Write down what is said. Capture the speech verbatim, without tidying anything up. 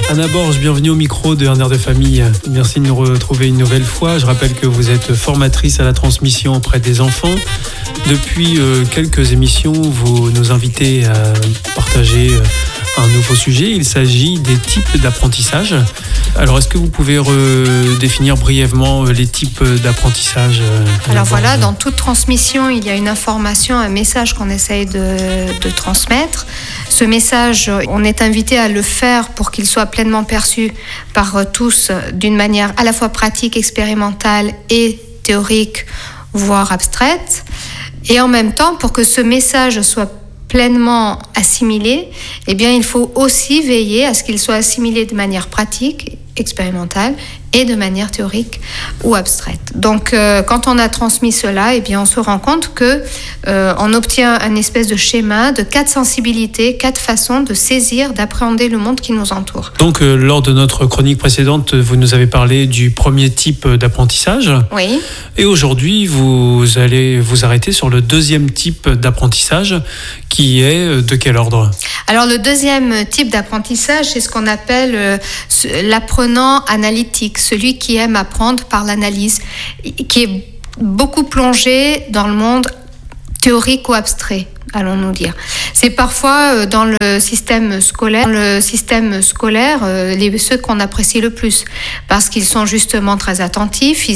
Anna Borge, bienvenue au micro de Un air de famille. Merci de nous retrouver une nouvelle fois. Je rappelle que vous êtes formatrice à la transmission auprès des enfants. Depuis euh, quelques émissions, vous nous invitez à partager euh, un nouveau sujet. Il s'agit des types d'apprentissage. Alors, est-ce que vous pouvez redéfinir brièvement les types d'apprentissage? Alors voilà, dans toute transmission, il y a une information, un message qu'on essaye de, de transmettre. Ce message, on est invité à le faire pour qu'il soit pleinement perçu par tous d'une manière à la fois pratique, expérimentale et théorique, voire abstraite. Et en même temps, pour que ce message soit pleinement assimilé, eh bien, il faut aussi veiller à ce qu'il soit assimilé de manière pratique, expérimentale et de manière théorique ou abstraite. Donc, euh, quand on a transmis cela, eh bien, on se rend compte que euh, on obtient un espèce de schéma de quatre sensibilités, quatre façons de saisir, d'appréhender le monde qui nous entoure. Donc, euh, lors de notre chronique précédente, vous nous avez parlé du premier type d'apprentissage. Oui. Et aujourd'hui, vous allez vous arrêter sur le deuxième type d'apprentissage, qui est de quel ordre? Alors, le deuxième type d'apprentissage, c'est ce qu'on appelle euh, l'apprenant analytique, celui qui aime apprendre par l'analyse, qui est beaucoup plongé dans le monde théorique ou abstrait, allons-nous dire. C'est parfois dans le système scolaire, le système scolaire, les, ceux qu'on apprécie le plus, parce qu'ils sont justement très attentifs, ils